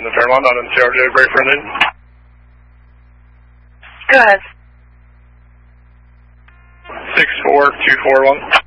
in the Fairmont on NCRJ, break for ending. Go ahead. 64241.